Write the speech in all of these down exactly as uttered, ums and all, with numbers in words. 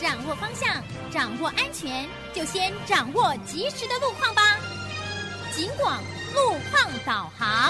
掌握方向，掌握安全，就先掌握及时的路况吧。警广路况导航。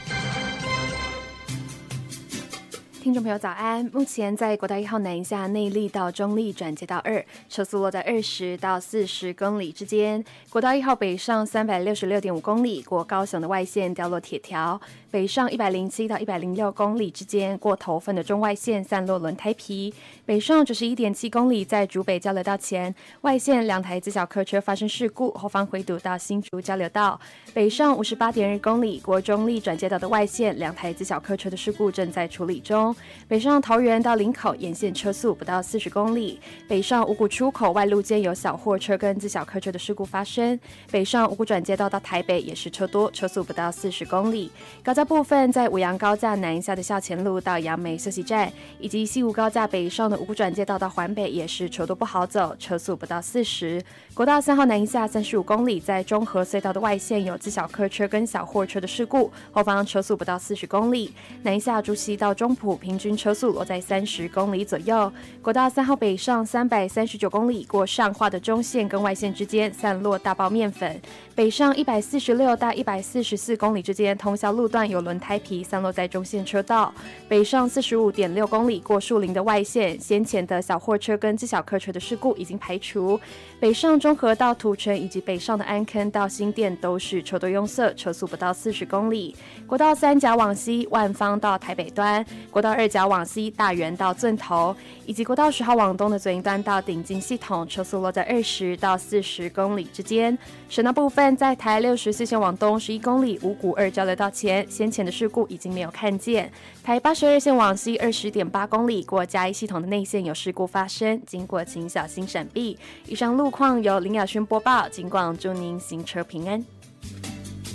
听众朋友早安，目前在国道一号南一下内坜到中坜转接到二，车速落在二十到四十公里之间。国道一号北上三百六十六点五公里，过高雄的外线掉落铁条，北上一百零七到一百零六公里之间，过头份的中外线散落轮胎皮。北上九十一点七公里，在竹北交流道前，外线两台自小客车发生事故，后方回堵到新竹交流道。北上五十八点二公里，国中坜转接道的外线两台自小客车的事故正在处理中。北上桃园到林口沿线车速不到四十公里，北上五股出口外路间有小货车跟自小客车的事故发生，北上五股转接道到台北也是车多，车速不到四十公里。高架部分在五杨高架南一下的校前路到杨梅休息站，以及西武高架北上的五股转接道到环北也是车多不好走，车速不到四十。国道三号南一下三十五公里，在中和隧道的外线有自小客车跟小货车的事故，后方车速不到四十公里。南一下竹溪到中埔平均车速落在三十公里左右。国道三号北上三百三十九公里，过上化的中线跟外线之间散落大包面粉。北上一百四十六到一百四十四公里之间，通宵路段有轮胎皮散落在中线车道。北上四十五点六公里，过树林的外线，先前的小货车跟自小客车的事故已经排除。北上中和到土城以及北上的安坑到新店都是车多拥塞，车速不到四十公里。国道三甲往西万芳到台北端，国道二甲往西大园到圳头，以及国道十号往东的左营端到顶进系统，车速落在二十到四十公里之间。省道部分在台六十四线往东十一公里五股二交流道前，先前的事故已经没有看见。台八十二线往西二十点八公里，过嘉义系统的内线有事故发生，经过请小心闪避。以上路况由林雅轩播报，警广祝您行车平安。